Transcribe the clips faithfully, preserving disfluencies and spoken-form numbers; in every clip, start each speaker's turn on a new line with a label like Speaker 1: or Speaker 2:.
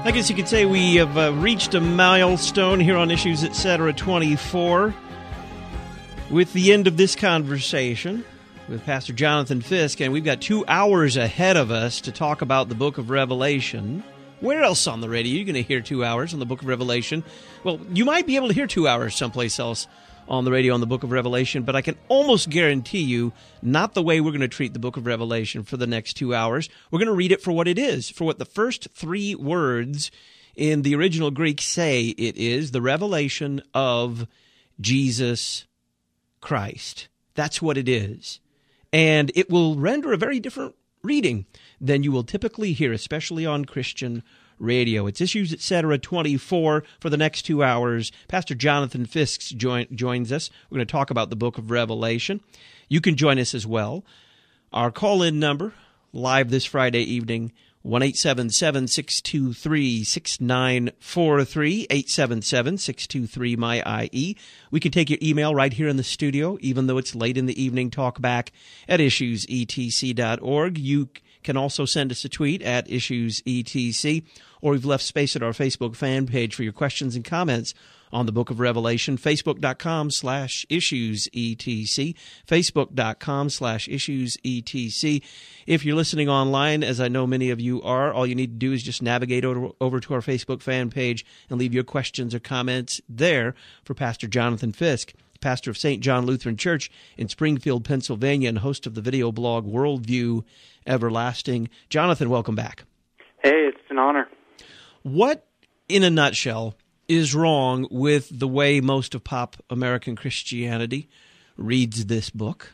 Speaker 1: I guess you could say we have uh, reached a milestone here on Issues Etc. twenty-four with the end of this conversation with Pastor Jonathan Fisk, and we've got two hours ahead of us to talk about the book of Revelation. Where else on the radio are you going to hear two hours on the book of Revelation? Well, you might be able to hear two hours someplace else on the radio on the book of Revelation, but I can almost guarantee you not the way we're going to treat the book of Revelation for the next two hours. We're going to read it for what it is, for what the first three words in the original Greek say it is, the revelation of Jesus Christ. That's what it is. And it will render a very different reading than you will typically hear, especially on Christian radio. It's Issues Etc. twenty-four for the next two hours. Pastor Jonathan Fisk join, joins us. We're going to talk about the book of Revelation. You can join us as well. Our call-in number, live this Friday evening, one eight seven seven, six two three, six nine four three, eight seven seven, six two three, M Y I E. We can take your email right here in the studio, even though it's late in the evening, talk back at issues e t c dot org. You can also send us a tweet at issues e t c, or we've left space at our Facebook fan page for your questions and comments on the book of Revelation, facebook.com slash issues etc, facebook.com slash issues etc. If you're listening online, as I know many of you are, all you need to do is just navigate over, over to our Facebook fan page and leave your questions or comments there for Pastor Jonathan Fisk, pastor of Saint John Lutheran Church in Springfield, Pennsylvania, and host of the video blog Worldview Everlasting. Jonathan, welcome back.
Speaker 2: Hey, it's an honor.
Speaker 1: What, in a nutshell, is wrong with the way most of pop American Christianity reads this book?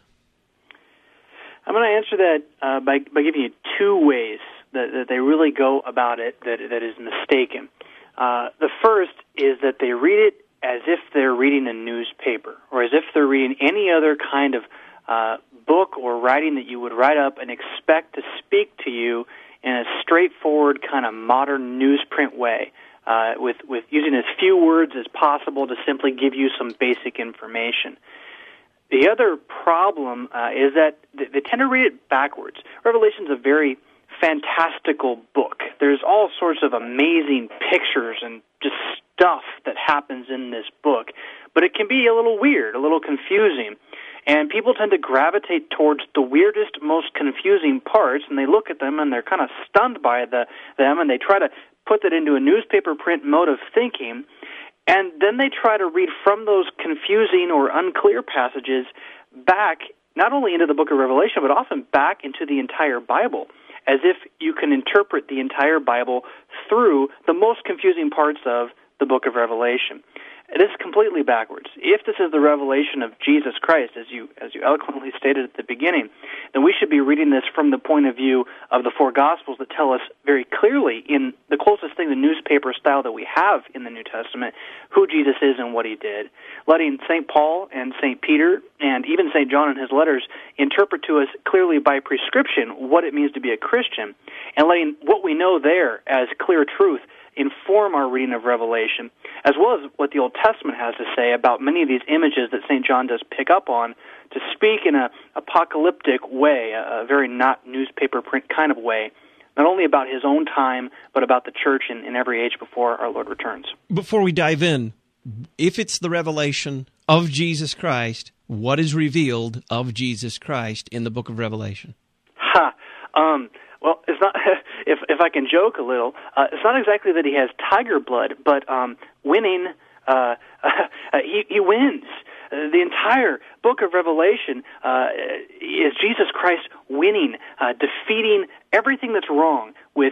Speaker 2: I'm going to answer that uh, by, by giving you two ways that, that they really go about it that, that is mistaken. Uh, the first is that they read it as if they're reading a newspaper, or as if they're reading any other kind of uh, book or writing that you would write up and expect to speak to you in a straightforward kind of modern newsprint way, uh, with, with using as few words as possible to simply give you some basic information. The other problem uh, is that they tend to read it backwards. Revelation's a very fantastical book. There's all sorts of amazing pictures and just stuff that happens in this book, but it can be a little weird, a little confusing. And people tend to gravitate towards the weirdest, most confusing parts, and they look at them and they're kind of stunned by the, them, and they try to put that into a newspaper print mode of thinking, and then they try to read from those confusing or unclear passages back, not only into the book of Revelation, but often back into the entire Bible, as if you can interpret the entire Bible through the most confusing parts of the book of Revelation. It is completely backwards. If this is the revelation of Jesus Christ, as you as you eloquently stated at the beginning, then we should be reading this from the point of view of the four Gospels that tell us very clearly, in the closest thing to newspaper style that we have in the New Testament, who Jesus is and what he did. Letting Saint Paul and Saint Peter and even Saint John in his letters interpret to us clearly by prescription what it means to be a Christian, and letting what we know there as clear truth inform our reading of Revelation, as well as what the Old Testament has to say about many of these images that Saint John does pick up on to speak in a apocalyptic way, a very not newspaper print kind of way, not only about his own time, but about the church in, in every age before our Lord returns.
Speaker 1: Before we dive in, if it's the revelation of Jesus Christ, what is revealed of Jesus Christ in the book of Revelation?
Speaker 2: Ha! Um... Well, it's not. If if I can joke a little, uh, it's not exactly that he has tiger blood, but um, winning. Uh, uh, he he wins. Uh, the entire book of Revelation uh, is Jesus Christ winning, uh, defeating everything that's wrong with